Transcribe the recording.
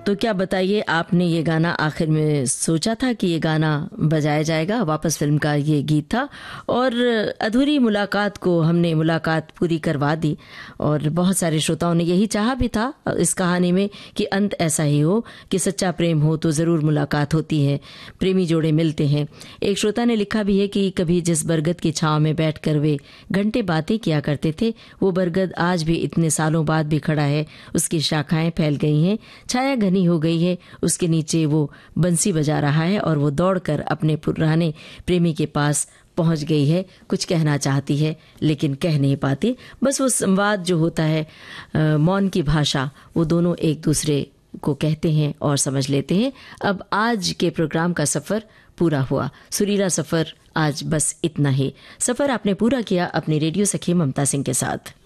तो क्या बताइए, आपने ये गाना आखिर में सोचा था कि ये गाना बजाया जाएगा? वापस फिल्म का ये गीत था और अधूरी मुलाकात को हमने मुलाकात पूरी करवा दी और बहुत सारे श्रोताओं ने यही चाहा भी था इस कहानी में कि अंत ऐसा ही हो कि सच्चा प्रेम हो तो ज़रूर मुलाकात होती है, प्रेमी जोड़े मिलते हैं। एक श्रोता ने लिखा भी है कि कभी जिस बरगद की छांव में बैठकर वे घंटे बातें किया करते थे, वो बरगद आज भी इतने सालों बाद भी खड़ा है, उसकी शाखाएं फैल गई हैं, छाया घनी हो गई है, उसके नीचे वो बंसी बजा रहा है और वो दौड़कर अपने पुराने प्रेमी के पास पहुंच गई है। कुछ कहना चाहती है लेकिन कह नहीं पाती। बस वो संवाद जो होता है, मौन की भाषा, वो दोनों एक दूसरे को कहते हैं और समझ लेते हैं। अब आज के प्रोग्राम का सफर पूरा हुआ, सुरीला सफर आज बस इतना ही। सफर आपने पूरा किया अपनी रेडियो सखी ममता सिंह के साथ।